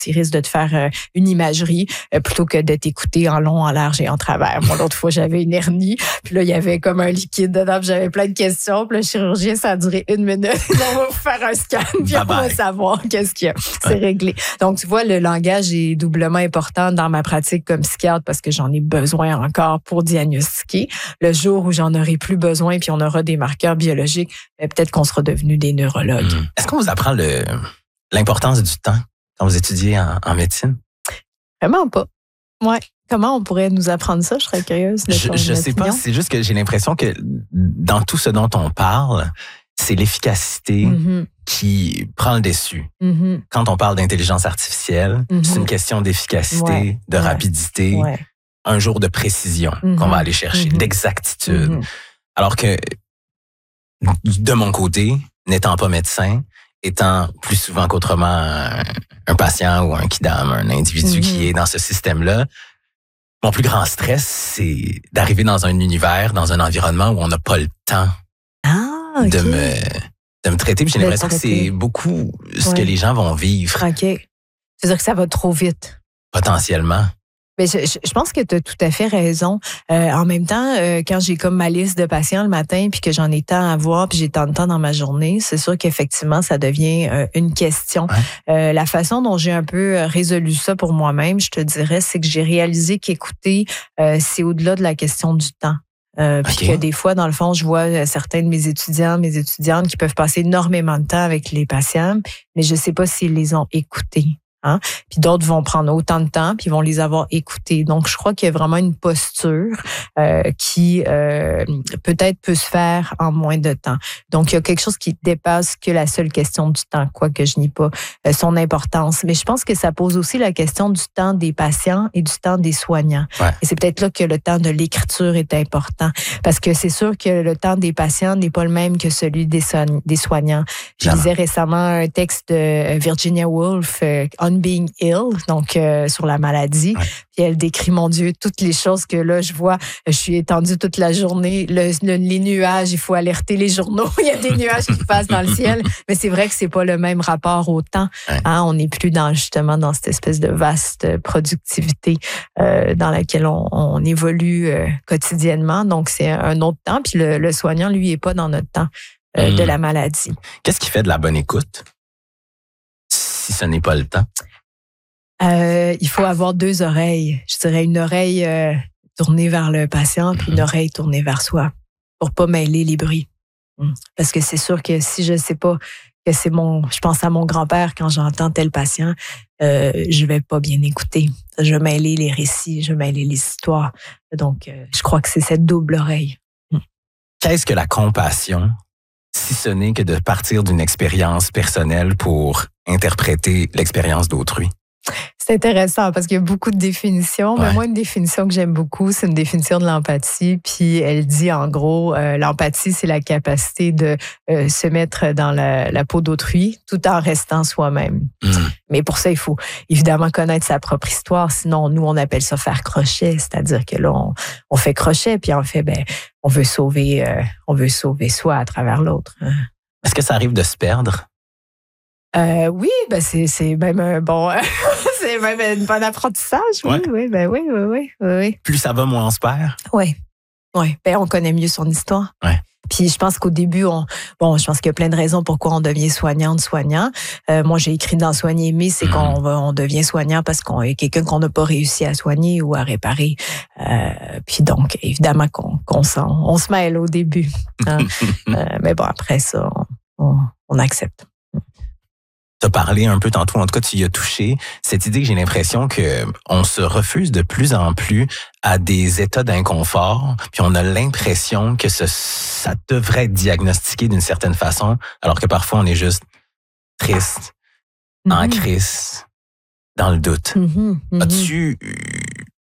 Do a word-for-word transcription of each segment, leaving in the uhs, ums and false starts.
il risque de te faire euh, une imagerie euh, plutôt que de t'écouter en long, en large et en travers. Moi, l'autre fois, j'avais une hernie, puis là, il y avait comme un liquide dedans, puis j'avais plein de questions, puis le chirurgien, ça a duré une minute. On va vous faire un scan, puis on va savoir qu'est-ce qu'il y a. C'est réglé. Donc, tu vois, le langage est doublement important dans ma pratique comme psychiatre parce que j'en ai besoin encore pour diagnostiquer. Le jour où j'en aurai plus besoin, puis on aura des marqueurs biologiques, peut-être qu'on sera devenus des neurologues. Mmh. Est-ce qu'on vous apprend le, l'importance du temps quand vous étudiez en, en médecine? Vraiment pas. Ouais. Comment on pourrait nous apprendre ça? Je serais curieuse. De je je sais pas. C'est juste que j'ai l'impression que dans tout ce dont on parle, c'est l'efficacité mm-hmm. qui prend le dessus. Mm-hmm. Quand on parle d'intelligence artificielle, mm-hmm. c'est une question d'efficacité, ouais. de ouais. rapidité, ouais. un jour de précision mm-hmm. qu'on va aller chercher, mm-hmm. d'exactitude. Mm-hmm. Alors que de mon côté, n'étant pas médecin, étant plus souvent qu'autrement un, un patient ou un kidam, un individu mm-hmm. qui est dans ce système-là, mon plus grand stress, c'est d'arriver dans un univers, dans un environnement où on n'a pas le temps ah, okay. de me de me traiter. Puis j'ai l'impression que c'est beaucoup ce ouais. que les gens vont vivre. OK. C'est-à-dire que ça va trop vite. Potentiellement. Mais je, je pense que tu as tout à fait raison. Euh, en même temps, euh, quand j'ai comme ma liste de patients le matin puis que j'en ai tant à voir puis j'ai tant de temps dans ma journée, c'est sûr qu'effectivement, ça devient euh, une question. Ouais. Euh, la façon dont j'ai un peu résolu ça pour moi-même, je te dirais, c'est que j'ai réalisé qu'écouter, euh, c'est au-delà de la question du temps. Euh, puis okay. que des fois, dans le fond, je vois certains de mes étudiants, mes étudiantes qui peuvent passer énormément de temps avec les patients, mais je sais pas s'ils les ont écoutés. Hein? Puis d'autres vont prendre autant de temps, puis vont les avoir écoutés. Donc, je crois qu'il y a vraiment une posture euh, qui euh, peut-être peut se faire en moins de temps. Donc, il y a quelque chose qui dépasse que la seule question du temps, quoique je nie pas euh, son importance. Mais je pense que ça pose aussi la question du temps des patients et du temps des soignants. Ouais. Et c'est peut-être là que le temps de l'écriture est important. Parce que c'est sûr que le temps des patients n'est pas le même que celui des, so- des soignants. Je Jamais. lisais récemment un texte de Virginia Woolf, euh, On Being Ill, donc euh, sur la maladie. Ouais. Puis elle décrit, mon Dieu, toutes les choses que là, je vois. Je suis étendue toute la journée. Le, le, les nuages, il faut alerter les journaux. Il y a des nuages qui passent dans le ciel. Mais c'est vrai que c'est pas le même rapport au temps. Ouais. Hein? On n'est plus dans justement dans cette espèce de vaste productivité euh, dans laquelle on, on évolue euh, quotidiennement. Donc, c'est un autre temps. Puis le, le soignant, lui, n'est pas dans notre temps euh, mmh. de la maladie. Qu'est-ce qui fait de la bonne écoute si ce n'est pas le temps? Euh, il faut avoir deux oreilles. Je dirais une oreille euh, tournée vers le patient, puis une oreille tournée vers soi, pour pas mêler les bruits. Parce que c'est sûr que si je sais pas que c'est mon, je pense à mon grand-père quand j'entends tel patient, euh, je vais pas bien écouter. Je vais mêler les récits, je vais mêler les histoires. Donc, euh, je crois que c'est cette double oreille. Qu'est-ce que la compassion, si ce n'est que de partir d'une expérience personnelle pour interpréter l'expérience d'autrui? C'est intéressant parce qu'il y a beaucoup de définitions. Ouais. Mais moi, une définition que j'aime beaucoup, c'est une définition de l'empathie. Puis elle dit en gros, euh, l'empathie, c'est la capacité de euh, se mettre dans la, la peau d'autrui tout en restant soi-même. Mmh. Mais pour ça, il faut évidemment connaître sa propre histoire. Sinon, nous, on appelle ça faire crochet. C'est-à-dire que là, on, on fait crochet, puis en fait, ben, on veut sauver, euh, on veut sauver soi à travers l'autre. Est-ce que ça arrive de se perdre? Euh, oui, ben c'est c'est même un bon c'est même un bon apprentissage. Oui, ouais. oui, ben oui, oui, oui, oui. Plus ça va, moins on se perd. Oui, oui. Ben on connaît mieux son histoire. Ouais. Puis je pense qu'au début, on, bon, je pense qu'il y a plein de raisons pourquoi on devient soignante, soignant. Euh, moi, j'ai écrit dans Soigner aimer, c'est mmh. qu'on va, on devient soignant parce qu'on est quelqu'un qu'on n'a pas réussi à soigner ou à réparer. Euh, puis donc, évidemment qu'on, qu'on s'en, on se mêle au début. Hein? euh, mais bon, après ça, on, on, on accepte. Tu as parlé un peu tantôt, en tout cas, tu y as touché. Cette idée que j'ai l'impression que on se refuse de plus en plus à des états d'inconfort, puis on a l'impression que ce, ça devrait être diagnostiqué d'une certaine façon, alors que parfois on est juste triste, mm-hmm. en crise, dans le doute. Mm-hmm. Mm-hmm. As-tu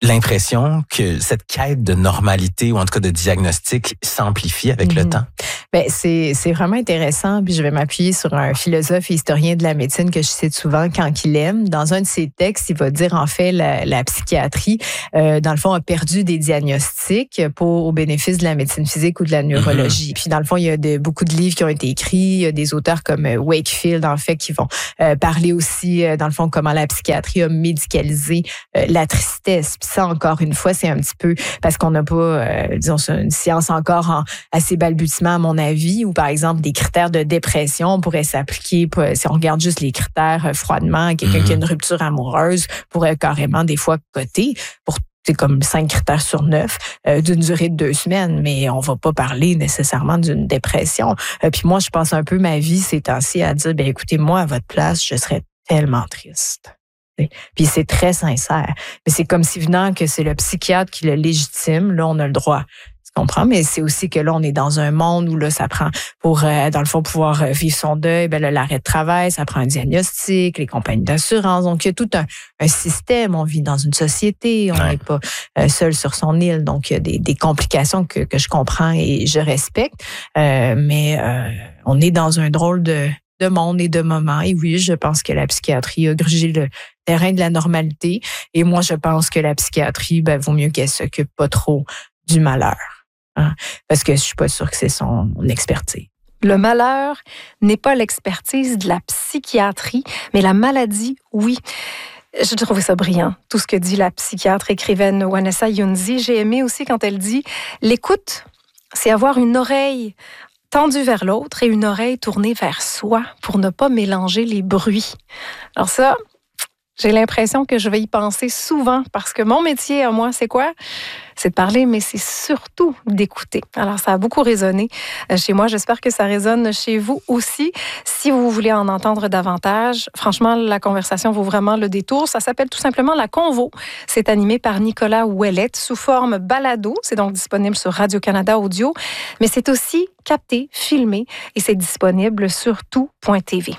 l'impression que cette quête de normalité ou en tout cas de diagnostic s'amplifie avec mm-hmm. le temps? Ben c'est c'est vraiment intéressant. Puis je vais m'appuyer sur un philosophe et historien de la médecine que je cite souvent quand il aime. Dans un de ses textes, il va dire en fait la, la psychiatrie, euh, dans le fond, a perdu des diagnostics pour au bénéfice de la médecine physique ou de la neurologie. Mm-hmm. Puis dans le fond, il y a de, beaucoup de livres qui ont été écrits. Il y a des auteurs comme Wakefield en fait qui vont euh, parler aussi euh, dans le fond comment la psychiatrie a médicalisé euh, la tristesse. Puis ça, encore une fois, c'est un petit peu parce qu'on n'a pas, euh, disons, une science encore en assez balbutiement, à mon avis, où, par exemple, des critères de dépression pourraient s'appliquer, si on regarde juste les critères euh, froidement, quelqu'un mmh. qui a une rupture amoureuse pourrait carrément, des fois, coter pour c'est comme cinq critères sur neuf euh, d'une durée de deux semaines, mais on va pas parler nécessairement d'une dépression. Euh, puis moi, je passe un peu ma vie ces temps-ci à dire, ben écoutez, moi, à votre place, je serais tellement triste. Puis c'est très sincère. Mais c'est comme si venant que c'est le psychiatre qui le légitime, là, on a le droit. Tu comprends? Mais c'est aussi que là, on est dans un monde où là, ça prend, pour, euh, dans le fond, pouvoir vivre son deuil, ben là, l'arrêt de travail, ça prend un diagnostic, les compagnies d'assurance. Donc, il y a tout un, un système. On vit dans une société. On n'est ouais. pas euh, seul sur son île. Donc, il y a des, des complications que, que je comprends et je respecte. Euh, mais euh, on est dans un drôle de... de monde et de moments. Et oui, je pense que la psychiatrie a grugé le terrain de la normalité. Et moi, je pense que la psychiatrie, ben, vaut mieux qu'elle s'occupe pas trop du malheur. Hein? Parce que je suis pas sûre que c'est son expertise. Le malheur n'est pas l'expertise de la psychiatrie, mais la maladie, oui. J'ai trouvé ça brillant, tout ce que dit la psychiatre écrivaine Vanessa Yunzi. J'ai aimé aussi quand elle dit « L'écoute, c'est avoir une oreille tendue vers l'autre et une oreille tournée vers soi pour ne pas mélanger les bruits. » Alors ça, j'ai l'impression que je vais y penser souvent parce que mon métier à moi, c'est quoi? C'est de parler, mais c'est surtout d'écouter. Alors, ça a beaucoup résonné chez moi. J'espère que ça résonne chez vous aussi. Si vous voulez en entendre davantage, franchement, la conversation vaut vraiment le détour. Ça s'appelle tout simplement La Convo. C'est animé par Nicolas Ouellette sous forme balado. C'est donc disponible sur Radio-Canada Audio, mais c'est aussi capté, filmé et c'est disponible sur tout point t v.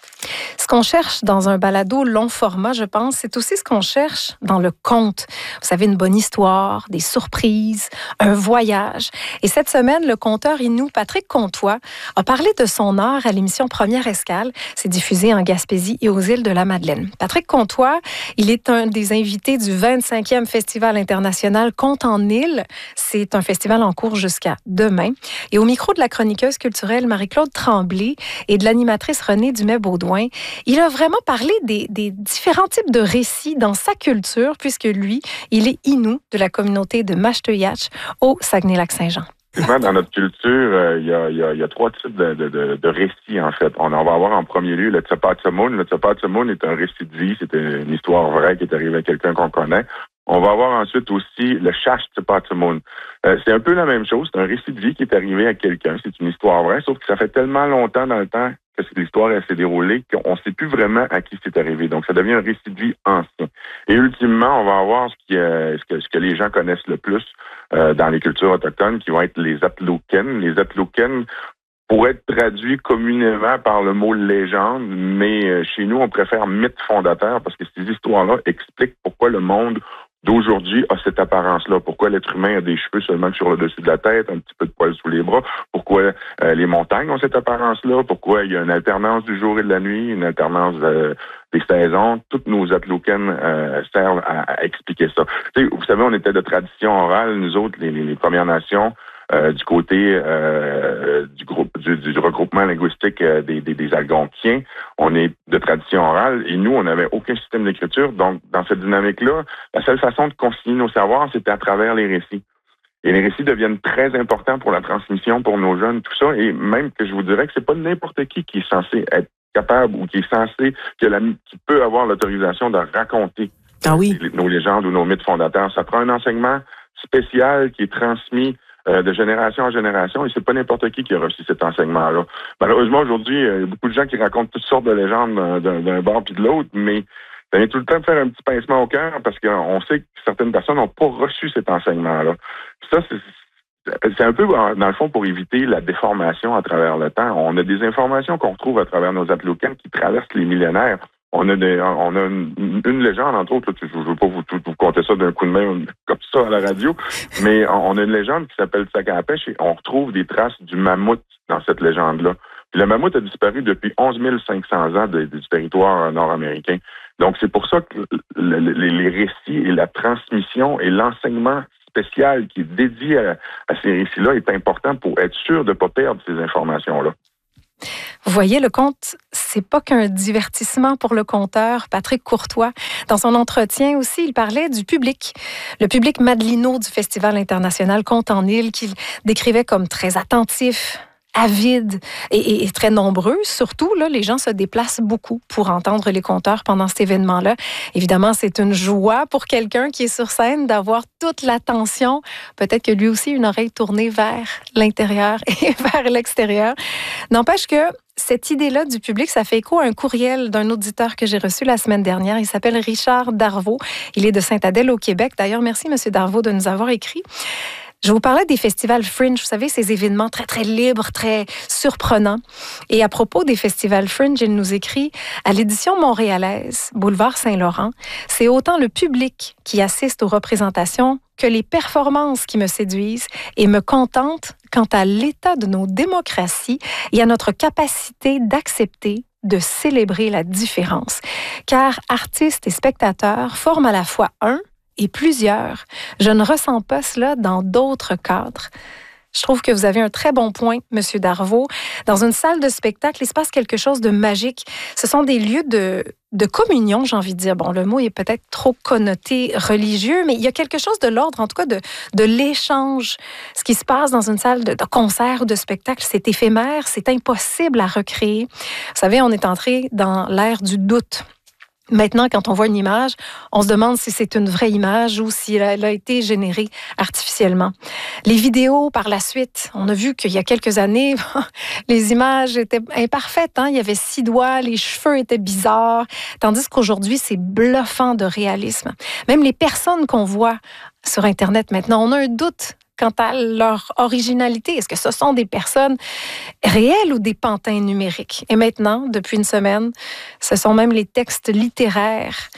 Ce qu'on cherche dans un balado long format, je pense, c'est aussi ce qu'on cherche dans le conte. Vous savez, une bonne histoire, des surprises, un voyage. Et cette semaine, le conteur Inou Patrick Comtois a parlé de son art à l'émission Première Escale. C'est diffusé en Gaspésie et aux îles de la Madeleine. Patrick Comtois, il est un des invités du vingt-cinquième Festival international Contes en île. C'est un festival en cours jusqu'à demain. Et au micro de la chroniqueuse culturelle Marie-Claude Tremblay et de l'animatrice Renée Dumais-Baudouin, il a vraiment parlé des, des différents types de récits dans sa culture, puisque lui, il est Inou de la communauté de Mashteuiatsh au Saguenay-Lac-Saint-Jean. Dans notre culture, euh, il y, a, y, a, y a trois types de, de, de, de récits, en fait. On, on va avoir en premier lieu le Tsepa-Tsemoun. Le Tsepa-Tsemoun est un récit de vie, c'est une histoire vraie qui est arrivée à quelqu'un qu'on connaît. On va avoir ensuite aussi le Chash Tsepa-Tsemoun. Euh, c'est un peu la même chose, c'est un récit de vie qui est arrivé à quelqu'un, c'est une histoire vraie, sauf que ça fait tellement longtemps dans le temps que l'histoire s'est déroulée qu'on ne sait plus vraiment à qui c'est arrivé. Donc, ça devient un récit de vie ancien. Et ultimement, on va avoir ce, qui, euh, ce, que, ce que les gens connaissent le plus euh, dans les cultures autochtones, qui vont être les Atloken. Les Atloken pourraient être traduits communément par le mot légende, mais euh, chez nous, on préfère mythe fondateur parce que ces histoires-là expliquent pourquoi le monde d'aujourd'hui a cette apparence-là. Pourquoi l'être humain a des cheveux seulement sur le dessus de la tête, un petit peu de poils sous les bras. Pourquoi euh, les montagnes ont cette apparence-là. Pourquoi il y a une alternance du jour et de la nuit, une alternance euh, des saisons. Toutes nos Atloken euh, servent à, à expliquer ça. Tu sais, vous savez, on était de tradition orale, nous autres, les, les, les Premières Nations, Euh, du côté euh, du groupe du, du regroupement linguistique euh, des, des, des Algonquiens. On est de tradition orale et nous, on n'avait aucun système d'écriture. Donc, dans cette dynamique-là, la seule façon de consigner nos savoirs, c'était à travers les récits. Et les récits deviennent très importants pour la transmission, pour nos jeunes, tout ça. Et même que je vous dirais que c'est pas n'importe qui qui est censé être capable ou qui est censé, que la, qui peut avoir l'autorisation de raconter ah oui. les, nos légendes ou nos mythes fondateurs. Ça prend un enseignement spécial qui est transmis de génération en génération, et c'est pas n'importe qui qui a reçu cet enseignement-là. Malheureusement, aujourd'hui, il y a beaucoup de gens qui racontent toutes sortes de légendes d'un, d'un bord puis de l'autre, mais ça vient tout le temps de faire un petit pincement au cœur parce qu'on sait que certaines personnes n'ont pas reçu cet enseignement-là. Puis ça, c'est, c'est un peu, dans le fond, pour éviter la déformation à travers le temps. On a des informations qu'on retrouve à travers nos Atloken qui traversent les millénaires. On a, des, on a une, une légende, entre autres, là, je ne veux pas vous, vous, vous compter ça d'un coup de main comme ça à la radio, mais on a une légende qui s'appelle Sac à la pêche et on retrouve des traces du mammouth dans cette légende-là. Puis le mammouth a disparu depuis onze mille cinq cents ans de, du territoire nord-américain. Donc, c'est pour ça que le, le, les récits et la transmission et l'enseignement spécial qui est dédié à, à ces récits-là est important pour être sûr de ne pas perdre ces informations-là. Vous voyez, le conte, c'est pas qu'un divertissement pour le conteur, Patrick Courtois. Dans son entretien aussi, il parlait du public. Le public madelino du Festival international Contes en Île, qu'il décrivait comme très attentif, avide et, et, et très nombreux. Surtout, là, les gens se déplacent beaucoup pour entendre les conteurs pendant cet événement-là. Évidemment, c'est une joie pour quelqu'un qui est sur scène d'avoir toute l'attention. Peut-être que lui aussi, une oreille tournée vers l'intérieur et vers l'extérieur. N'empêche que cette idée-là du public, ça fait écho à un courriel d'un auditeur que j'ai reçu la semaine dernière. Il s'appelle Richard Darvaux. Il est de Sainte-Adèle au Québec. D'ailleurs, merci, M. Darvaux, de nous avoir écrit. Je vous parlais des festivals Fringe, vous savez, ces événements très, très libres, très surprenants. Et à propos des festivals Fringe, il nous écrit « À l'édition montréalaise, Boulevard Saint-Laurent, c'est autant le public qui assiste aux représentations que les performances qui me séduisent et me contentent quant à l'état de nos démocraties et à notre capacité d'accepter de célébrer la différence. Car artistes et spectateurs forment à la fois un et plusieurs. Je ne ressens pas cela dans d'autres cadres. » Je trouve que vous avez un très bon point, M. Darvaux. Dans une salle de spectacle, il se passe quelque chose de magique. Ce sont des lieux de, de communion, j'ai envie de dire. Bon, le mot est peut-être trop connoté religieux, mais il y a quelque chose de l'ordre, en tout cas, de, de l'échange. Ce qui se passe dans une salle de, de concert ou de spectacle, c'est éphémère, c'est impossible à recréer. Vous savez, on est entré dans l'ère du doute. Maintenant, quand on voit une image, on se demande si c'est une vraie image ou si elle a été générée artificiellement. Les vidéos, par la suite, on a vu qu'il y a quelques années, les images étaient imparfaites. Hein? Il y avait six doigts, les cheveux étaient bizarres, tandis qu'aujourd'hui, c'est bluffant de réalisme. Même les personnes qu'on voit sur Internet maintenant, on a un doute quant à leur originalité. Est-ce que ce sont des personnes réelles ou des pantins numériques? Et maintenant, depuis une semaine, ce sont même les textes littéraires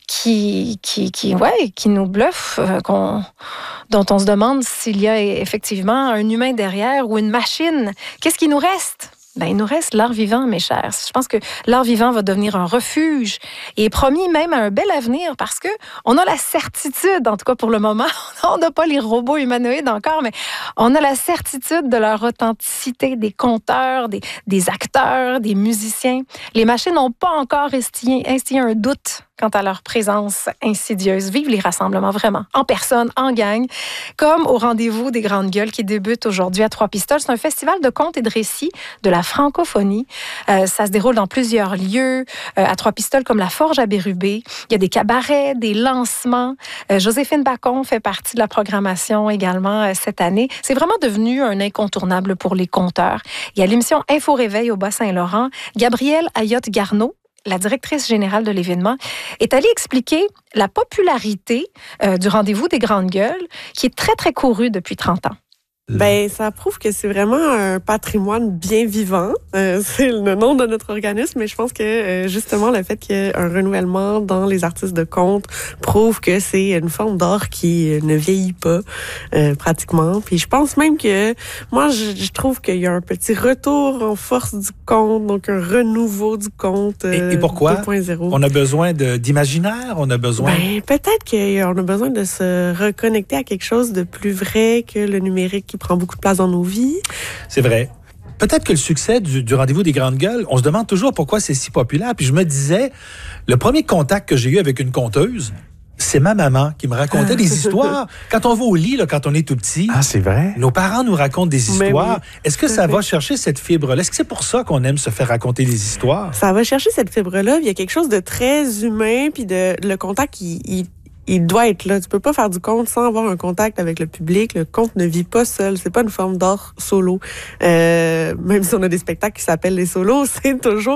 qui, qui, qui, ouais, qui nous bluffent, euh, qu'on, dont on se demande s'il y a effectivement un humain derrière ou une machine. Qu'est-ce qui nous reste? Ben, il nous reste l'art vivant, mes chers. Je pense que l'art vivant va devenir un refuge et promis même un bel avenir parce que on a la certitude, en tout cas pour le moment, on n'a pas les robots humanoïdes encore, mais on a la certitude de leur authenticité, des conteurs, des, des acteurs, des musiciens. Les machines n'ont pas encore instillé, instillé un doute quant à leur présence insidieuse. Vive les rassemblements, vraiment, en personne, en gang, comme au rendez-vous des Grandes Gueules qui débute aujourd'hui à Trois-Pistoles. C'est un festival de contes et de récits de la francophonie. Euh, ça se déroule dans plusieurs lieux, euh, à Trois-Pistoles comme la Forge à Bérubé. Il y a des cabarets, des lancements. Euh, Joséphine Bacon fait partie de la programmation également euh, cette année. C'est vraiment devenu un incontournable pour les conteurs. Il y a l'émission Info Réveil au Bas-Saint-Laurent. Gabrielle Ayotte-Garneau, la directrice générale de l'événement, est allée expliquer la popularité euh, du rendez-vous des Grandes Gueules, qui est très, très couru depuis trente ans. Ben, ça prouve que c'est vraiment un patrimoine bien vivant. Euh, c'est le nom de notre organisme, mais je pense que euh, justement le fait qu'il y ait un renouvellement dans les artistes de conte prouve que c'est une forme d'art qui ne vieillit pas euh, pratiquement. Puis je pense même que moi, je, je trouve qu'il y a un petit retour en force du conte, donc un renouveau du conte euh, et, et pourquoi? deux point zéro. On a besoin de, d'imaginaire, on a besoin... Ben, peut-être qu'on a besoin de se reconnecter à quelque chose de plus vrai que le numérique qui prend beaucoup de place dans nos vies. C'est vrai. Peut-être que le succès du, du rendez-vous des Grandes Gueules, on se demande toujours pourquoi c'est si populaire. Puis je me disais, le premier contact que j'ai eu avec une conteuse, c'est ma maman qui me racontait des histoires. Quand on va au lit, là, quand on est tout petit, ah, c'est vrai? Nos parents nous racontent des histoires. Oui, est-ce que ça va chercher cette fibre-là? Est-ce que c'est pour ça qu'on aime se faire raconter des histoires? Ça va chercher cette fibre-là. Il y a quelque chose de très humain, puis de, le contact, il, il Il doit être là. Tu peux pas faire du conte sans avoir un contact avec le public. Le conte ne vit pas seul. C'est pas une forme d'art solo. Euh, même si on a des spectacles qui s'appellent les solos, c'est toujours avec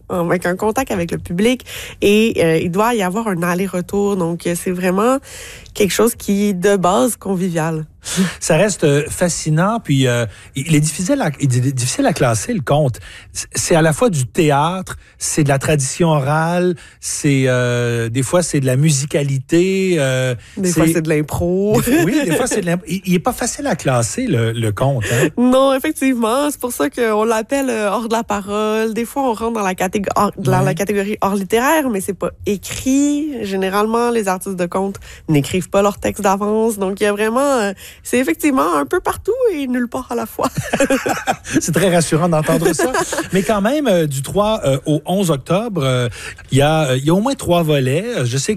avec un contact avec le public et euh, il doit y avoir un aller-retour. Donc, c'est vraiment quelque chose qui est de base convivial. Ça reste fascinant, puis euh, il est difficile à, il est difficile à classer, le conte. C'est à la fois du théâtre, c'est de la tradition orale, c'est euh, des fois c'est de la musicalité. Euh, des fois c'est de l'impro. Des, oui, des fois c'est de l'impro. Il, il est pas facile à classer, le, le conte. Hein? Non, effectivement. C'est pour ça qu'on l'appelle hors de la parole. Des fois, on rentre dans la, catég- hors, dans ouais. la catégorie hors littéraire, mais c'est pas écrit. Généralement, les artistes de conte n'écrivent pas leur texte d'avance. Donc, il y a vraiment... Euh, c'est effectivement un peu partout et nulle part à la fois. C'est très rassurant d'entendre ça. Mais quand même, euh, du trois euh, au onze octobre, il euh, y, euh, y a au moins trois volets. Je sais